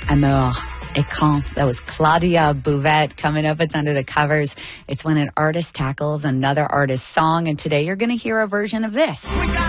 Amour, Écran. That was Claudia Bouvette. Coming up, it's Under the Covers. It's when an artist tackles another artist's song, and today you're going to hear a version of this.